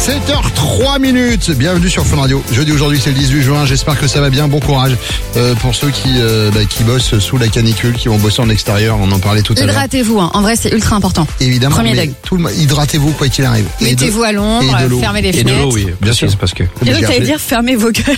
7h03. Bienvenue sur Fun Radio. Jeudi aujourd'hui, c'est le 18 juin. J'espère que ça va bien. Bon courage pour ceux qui bossent sous la canicule, qui vont bosser en extérieur. On en parlait tout à l'heure. Hydratez-vous, hein. En vrai, c'est ultra important. Évidemment. Premier degré. Hydratez-vous quoi qu'il arrive. Mettez-vous à l'ombre, fermez les fenêtres. Et de l'eau, oui. Bien sûr, c'est parce que. Et donc, t'allais dire fermez vos gueules.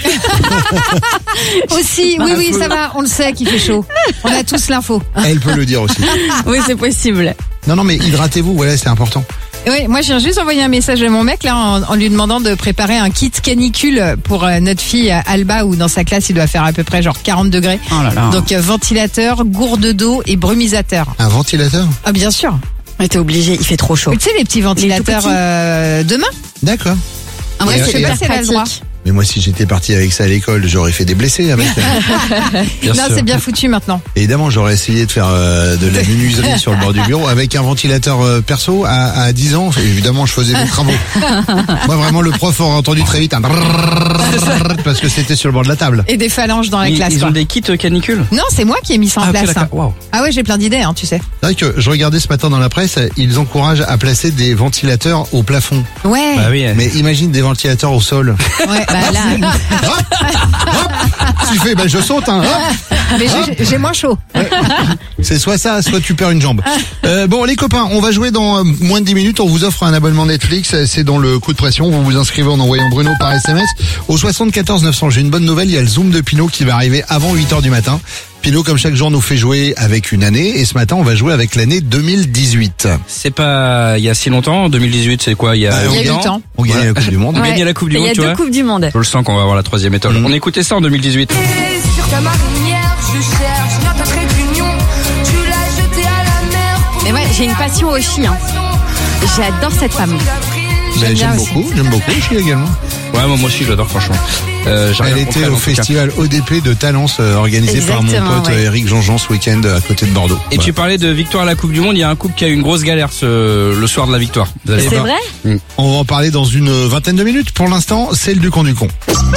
Aussi, oui, ça va. On le sait qu'il fait chaud. On a tous l'info. Elle peut le dire aussi. Oui, c'est possible. Non, mais hydratez-vous. Voilà, c'est important. Oui, moi, je viens juste envoyer un message à mon mec là en lui demandant de préparer un kit canicule pour notre fille Alba, où dans sa classe il doit faire à peu près genre 40 degrés. Oh là là. Donc ventilateur, gourde d'eau et brumisateur. Un ventilateur? Ah bien sûr. Mais t'es obligé, il fait trop chaud. Tu sais les petits ventilateurs de main. D'accord. En vrai, c'est hyper c'est la loi. pratique. Mais moi, si j'étais parti avec ça à l'école, j'aurais fait des blessés avec. Non, c'est bien foutu maintenant. Évidemment, j'aurais essayé de faire de la menuiserie sur le bord du bureau avec un ventilateur perso à 10 ans. Évidemment, je faisais des travaux. Moi, vraiment, le prof aurait entendu très vite un parce que c'était sur le bord de la table. Et des phalanges dans la classe. Ils quoi. ont des kits canicules? Non, c'est moi qui ai mis ça en place. Wow. Ah ouais, j'ai plein d'idées, tu sais. C'est vrai que je regardais ce matin dans la presse, ils encouragent à placer des ventilateurs au plafond. Ouais. Bah oui. Mais imagine des ventilateurs au sol. Ouais, bah là. Hop, tu fais, je saute, hein. Hop. Mais j'ai moins chaud. C'est soit ça, soit tu perds une jambe. Bon, les copains, on va jouer dans moins de 10 minutes. On vous offre un abonnement Netflix. C'est dans le coup de pression. Vous vous inscrivez en envoyant Bruno par SMS au 74 900. J'ai une bonne nouvelle. Il y a le Zoom de Pinot qui va arriver avant 8h du matin. Pinot, comme chaque jour, nous fait jouer avec une année. Et ce matin, on va jouer avec l'année 2018. C'est pas il y a si longtemps. 2018, c'est quoi? Il y a 8 ans. On gagne la Coupe du Monde. On gagne la Coupe du Il y Monde, a tu vois. 2 Coupes du Monde. Je le sens qu'on va avoir la 3e étoile. On écoutait ça en 2018. Sur ta marinière, je cherche bien ta trait d'union. Tu l'as jeté à la mer. Mais moi, j'ai une passion au chien. J'adore cette femme. J'aime beaucoup, je suis également. Ouais, moi aussi, j'adore, franchement. Elle était au festival ODP de Talence organisé par mon Exactement, pote ouais. Eric Jean-Jean ce week-end à côté de Bordeaux. Et tu parlais de victoire à la Coupe du Monde. Il y a un couple qui a eu une grosse galère le soir de la victoire. Vous allez C'est voir. vrai? On va en parler dans une vingtaine de minutes. Pour l'instant, c'est le du con du con.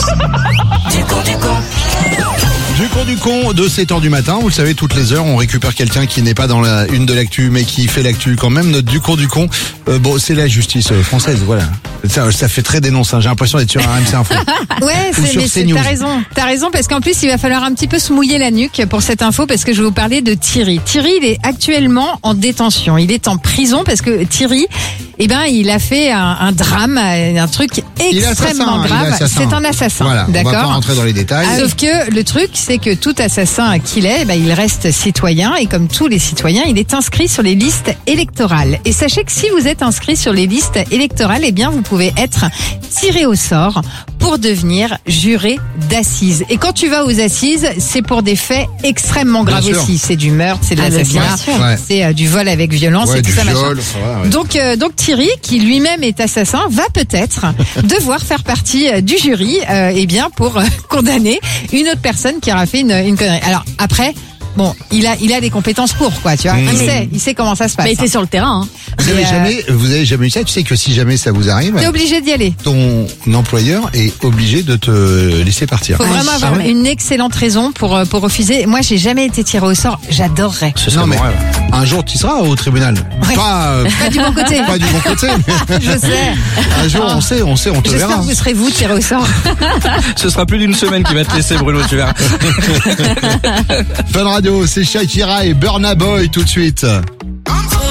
Du con du con de 7h du matin, vous le savez, toutes les heures, on récupère quelqu'un qui n'est pas dans la une de l'actu, mais qui fait l'actu quand même. Notre du con du con, c'est la justice française, voilà. Ça fait très dénonce, hein. J'ai l'impression d'être sur RMC Info. Ouais, sur CNews. t'as raison, parce qu'en plus, il va falloir un petit peu se mouiller la nuque pour cette info, parce que je vais vous parler de Thierry. Thierry, il est actuellement en détention. Il est en prison parce que Thierry, il a fait un drame, un truc extrêmement grave. C'est un assassin. Voilà, on va pas d'accord. rentrer dans les détails. Sauf que le truc, c'est que tout assassin qu'il est, il reste citoyen, et comme tous les citoyens, il est inscrit sur les listes électorales. Et sachez que si vous êtes inscrit sur les listes électorales, vous pouvez être tiré au sort pour devenir juré d'assises. Et quand tu vas aux assises, c'est pour des faits extrêmement graves aussi. C'est du meurtre, c'est de l'assassinat, c'est du vol avec violence, et tout ça, viol, machin. Donc Thierry, qui lui-même est assassin, va peut-être devoir faire partie du jury, pour condamner une autre personne qui aura fait une connerie. Alors après, bon, il a des compétences pour, quoi, tu vois. Il sait comment ça se passe. Mais il était sur le terrain, hein. Vous avez jamais eu ça? Tu sais que si jamais ça vous arrive, t'es obligé d'y aller. Ton employeur est obligé de te laisser partir. Faut vraiment avoir une excellente raison pour refuser. Moi, j'ai jamais été tiré au sort. J'adorerais. Non, mais un jour, tu seras au tribunal. Ouais. Pas du bon côté. Pas du bon côté. Je sais. Un jour, on sait, on te J'espère verra. que vous serez vous tiré au sort. Ce sera plus d'une semaine qui va te laisser, Bruno, tu verras. Fun Radio, c'est Shakira et Burna Boy tout de suite.